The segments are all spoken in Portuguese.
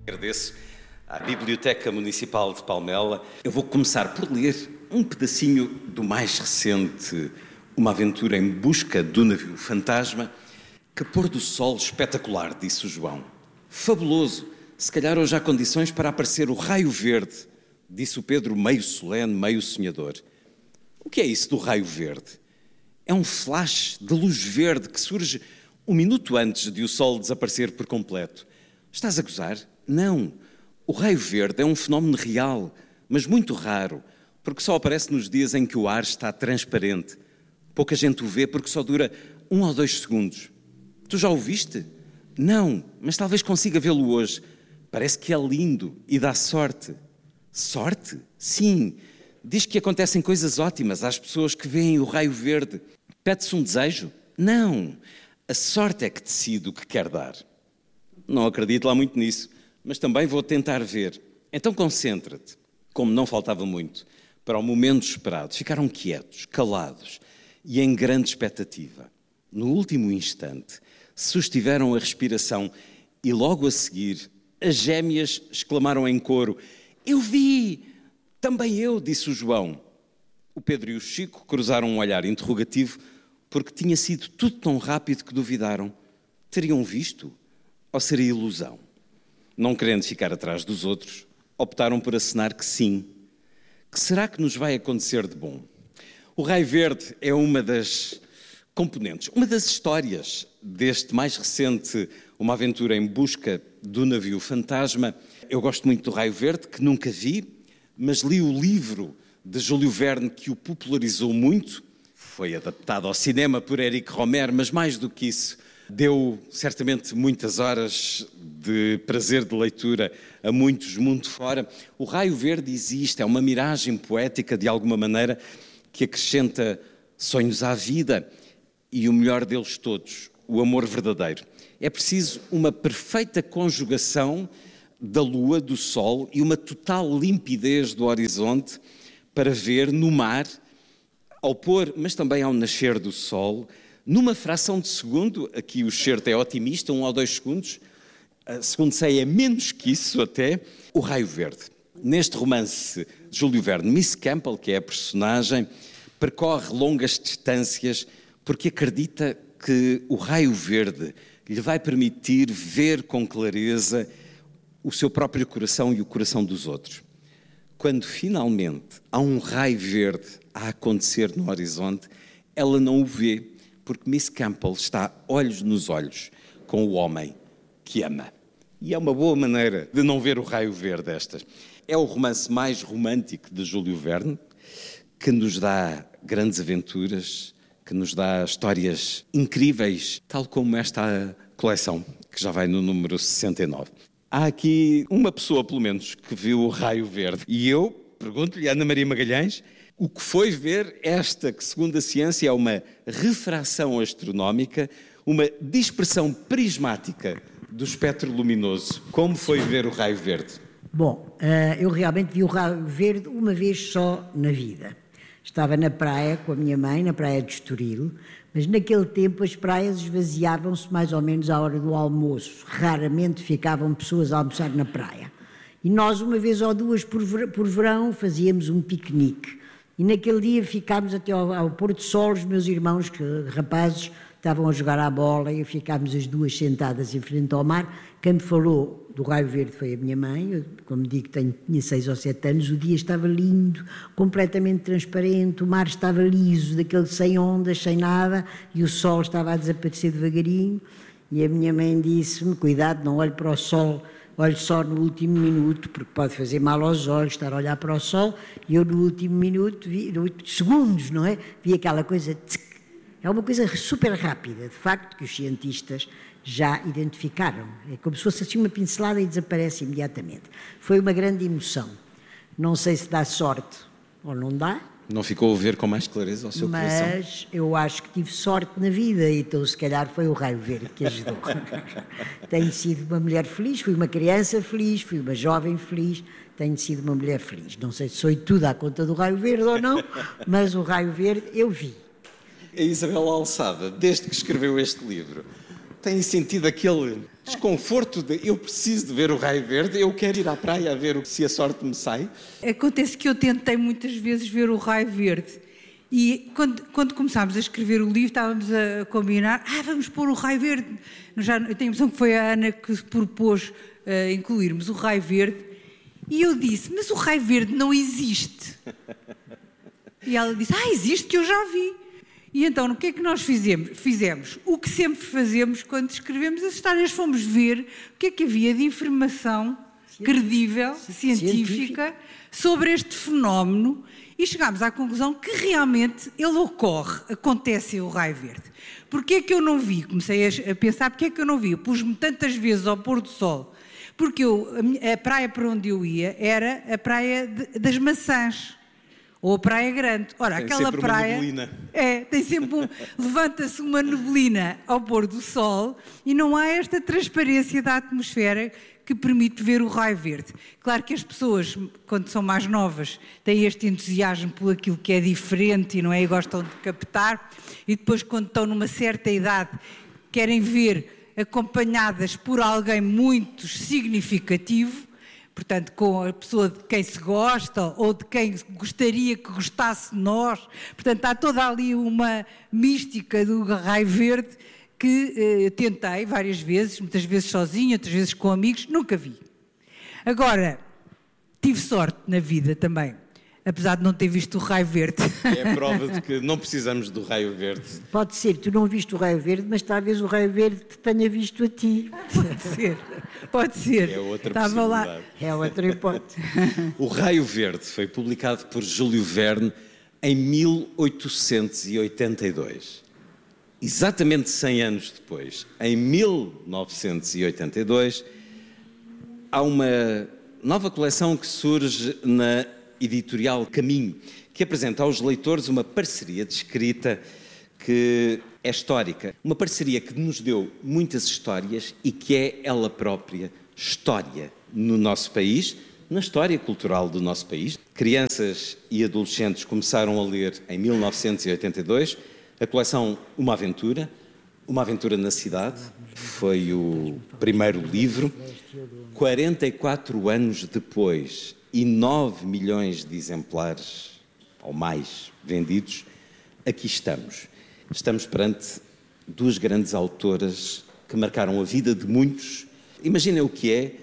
Agradeço à Biblioteca Municipal de Palmela. Eu vou começar por ler um pedacinho do mais recente Uma Aventura em Busca do Navio Fantasma. Que pôr do sol espetacular, disse o João. Fabuloso, se calhar hoje há condições para aparecer o raio verde, disse o Pedro, meio solene, meio sonhador. O que é isso do raio verde? É um flash de luz verde que surge um minuto antes de o sol desaparecer por completo. Estás a gozar? Não. O raio verde é um fenómeno real, mas muito raro, porque só aparece nos dias em que o ar está transparente. Pouca gente o vê porque só dura 1 ou 2 segundos. Tu já o viste? Não, mas talvez consiga vê-lo hoje. Parece que é lindo e dá sorte. Sorte? Sim. Diz que acontecem coisas ótimas às pessoas que veem o raio verde. Pede-se um desejo? Não. A sorte é que decide o que quer dar. Não acredito lá muito nisso, mas também vou tentar ver. Então concentra-te, como não faltava muito, para o momento esperado. Ficaram quietos, calados e em grande expectativa. No último instante, sustiveram a respiração e logo a seguir, as gêmeas exclamaram em coro: Eu vi! Também eu, disse o João. O Pedro e o Chico cruzaram um olhar interrogativo porque tinha sido tudo tão rápido que duvidaram. Teriam visto? Ou seria ilusão? Não querendo ficar atrás dos outros, optaram por acenar que sim. Que será que nos vai acontecer de bom? O raio verde é uma das componentes, uma das histórias deste mais recente Uma Aventura em Busca do Navio Fantasma. Eu gosto muito do raio verde, que nunca vi, mas li o livro de Júlio Verne, que o popularizou muito. Foi adaptado ao cinema por Éric Rohmer, mas mais do que isso, deu certamente muitas horas de prazer de leitura a muitos mundo fora. O raio verde existe, é uma miragem poética de alguma maneira que acrescenta sonhos à vida e o melhor deles todos, o amor verdadeiro. É preciso uma perfeita conjugação da lua, do sol e uma total limpidez do horizonte para ver no mar, ao pôr, mas também ao nascer do sol, numa fração de segundo, aqui o certo é otimista, 1 ou 2 segundos, segundo sei é menos que isso até, o raio verde. Neste romance de Júlio Verne, Miss Campbell, que é a personagem, percorre longas distâncias porque acredita que o raio verde lhe vai permitir ver com clareza o seu próprio coração e o coração dos outros. Quando finalmente há um raio verde a acontecer no horizonte, ela não o vê, porque Miss Campbell está olhos nos olhos com o homem que ama. E é uma boa maneira de não ver o raio verde estas. É o romance mais romântico de Júlio Verne, que nos dá grandes aventuras, que nos dá histórias incríveis, tal como esta coleção, que já vai no número 69. Há aqui uma pessoa, pelo menos, que viu o raio verde. E eu pergunto-lhe, Ana Maria Magalhães, o que foi ver esta, que segundo a ciência é uma refração astronómica, uma dispersão prismática do espectro luminoso. Como foi ver o raio verde? Bom, eu realmente vi o raio verde uma vez só na vida. Estava na praia com a minha mãe, na praia de Estoril, mas naquele tempo as praias esvaziavam-se mais ou menos à hora do almoço. Raramente ficavam pessoas a almoçar na praia. E nós, uma vez ou duas por verão, fazíamos um piquenique. E naquele dia ficámos até ao pôr do sol, os meus irmãos, rapazes, estavam a jogar à bola e ficámos as duas sentadas em frente ao mar. Quem me falou do raio verde foi a minha mãe. Eu, como digo, tinha 6 ou 7 anos, o dia estava lindo, completamente transparente, o mar estava liso, daquele sem ondas, sem nada, e o sol estava a desaparecer devagarinho. E a minha mãe disse-me, cuidado, não olhe para o sol, olhe só no último minuto, porque pode fazer mal aos olhos estar a olhar para o sol. E eu no último minuto, segundos, não é? Vi aquela coisa... É uma coisa super rápida, de facto, que os cientistas já identificaram. É como se fosse assim uma pincelada e desaparece imediatamente. Foi uma grande emoção. Não sei se dá sorte ou não dá. Não ficou a ver com mais clareza ao seu coração? Mas eu acho que tive sorte na vida, então se calhar foi o raio verde que ajudou. Tenho sido uma mulher feliz, fui uma criança feliz, fui uma jovem feliz, tenho sido uma mulher feliz. Não sei se sou tudo à conta do raio verde ou não, mas o raio verde eu vi. A Isabel Alçada, desde que escreveu este livro, têm sentido aquele desconforto de eu preciso de ver o raio verde, eu quero ir à praia a ver se a sorte me sai? Acontece que eu tentei muitas vezes ver o raio verde. E quando começámos a escrever o livro, estávamos a combinar, vamos pôr o raio verde. Eu tenho a impressão que foi a Ana que propôs incluirmos o raio verde. E eu disse, mas o raio verde não existe. E ela disse, existe, que eu já vi. E então, o que é que nós fizemos? O que sempre fazemos quando escrevemos as histórias, fomos ver o que é que havia de informação credível, científica, sobre este fenómeno e chegámos à conclusão que realmente ele acontece o raio verde. Porquê é que eu não vi? Comecei a pensar, porquê é que eu não vi? Eu pus-me tantas vezes ao pôr do sol, porque a praia para onde eu ia era a praia das Maçãs. Ou a Praia Grande. Ora, tem aquela sempre praia... uma neblina. tem sempre levanta-se uma neblina ao pôr do sol e não há esta transparência da atmosfera que permite ver o raio verde. Claro que as pessoas, quando são mais novas, têm este entusiasmo por aquilo que é diferente e não é? E gostam de captar. E depois, quando estão numa certa idade, querem ver acompanhadas por alguém muito significativo, portanto, com a pessoa de quem se gosta ou de quem gostaria que gostasse de nós. Portanto, há toda ali uma mística do raio verde que tentei várias vezes, muitas vezes sozinha, outras vezes com amigos, nunca vi. Agora, tive sorte na vida também, apesar de não ter visto o raio verde. É a prova de que não precisamos do raio verde. Pode ser, tu não viste o raio verde, mas talvez o raio verde te tenha visto a ti. Pode ser. É outra Estava possibilidade. lá. É outra hipótese. O Raio Verde foi publicado por Júlio Verne em 1882. Exatamente 100 anos depois, em 1982, há uma nova coleção que surge na editorial Caminho, que apresenta aos leitores uma parceria de escrita que é histórica. Uma parceria que nos deu muitas histórias e que é ela própria história no nosso país, na história cultural do nosso país. Crianças e adolescentes começaram a ler em 1982 a coleção Uma Aventura na Cidade. Foi o primeiro livro. 44 anos depois e 9 milhões de exemplares ou mais vendidos, aqui estamos. Estamos perante duas grandes autoras que marcaram a vida de muitos. Imaginem o que é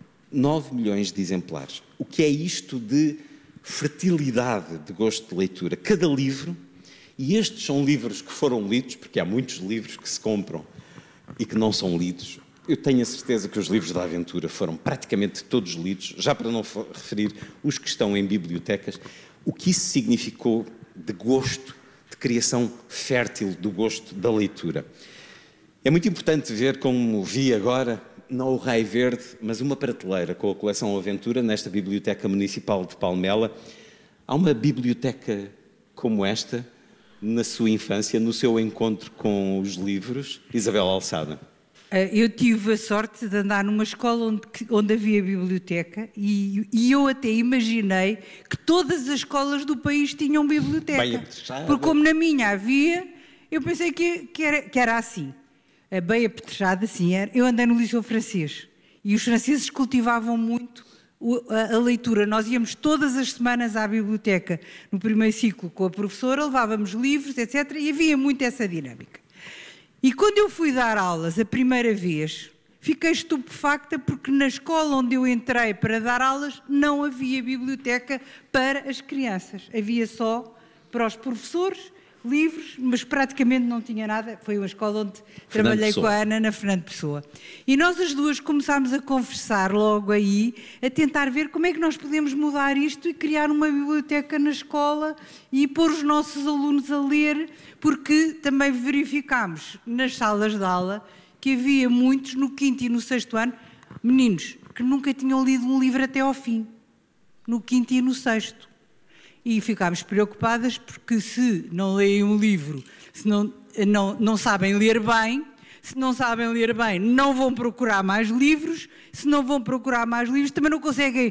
9 milhões de exemplares. O que é isto de fertilidade de gosto de leitura? Cada livro, e estes são livros que foram lidos, porque há muitos livros que se compram e que não são lidos. Eu tenho a certeza que os livros da aventura foram praticamente todos lidos, já para não referir os que estão em bibliotecas. O que isso significou de gosto, de criação fértil do gosto da leitura. É muito importante ver, como vi agora, não o raio verde, mas uma prateleira com a coleção Aventura nesta Biblioteca Municipal de Palmela. Há uma biblioteca como esta na sua infância, no seu encontro com os livros? Isabel Alçada. Eu tive a sorte de andar numa escola onde havia biblioteca e eu até imaginei que todas as escolas do país tinham biblioteca. Bem apetrechada. Porque como na minha havia, eu pensei que era assim. Bem apetrechada, sim. Eu andei no Liceu Francês e os franceses cultivavam muito a leitura. Nós íamos todas as semanas à biblioteca no primeiro ciclo com a professora, levávamos livros, etc. E havia muito essa dinâmica. E quando eu fui dar aulas a primeira vez, fiquei estupefacta porque na escola onde eu entrei para dar aulas não havia biblioteca para as crianças. Havia só para os professores, livros, mas praticamente não tinha nada. Foi uma escola onde trabalhei com a Ana, na Fernando Pessoa. E nós as duas começámos a conversar logo aí, a tentar ver como é que nós podemos mudar isto e criar uma biblioteca na escola e pôr os nossos alunos a ler, porque também verificámos nas salas de aula que havia muitos no 5º e no 6º ano, meninos que nunca tinham lido um livro até ao fim, no 5º e no 6º. E ficámos preocupadas porque se não leem um livro, se não sabem ler bem, se não sabem ler bem, não vão procurar mais livros, se não vão procurar mais livros, também não conseguem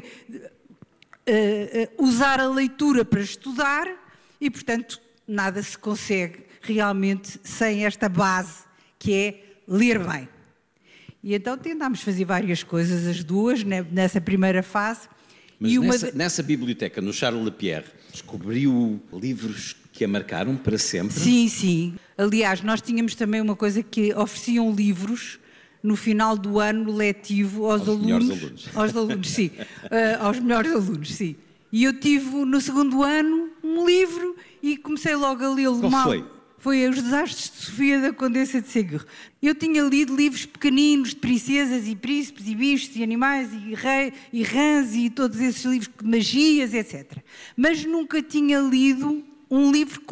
usar a leitura para estudar e, portanto, nada se consegue realmente sem esta base que é ler bem. E então tentámos fazer várias coisas, as duas, nessa primeira fase. Mas nessa biblioteca, no Charles Lapierre, descobriu livros que a marcaram para sempre? Sim, sim. Aliás, nós tínhamos também uma coisa que ofereciam livros no final do ano letivo aos alunos. Aos alunos, sim. Aos melhores alunos, sim. E eu tive, no segundo ano, um livro e comecei logo a lê-lo. Qual foi? Foi Os Desastres de Sofia da Condessa de Ségur. Eu tinha lido livros pequeninos de princesas e príncipes e bichos e animais e rãs e todos esses livros de magias, etc. Mas nunca tinha lido um livro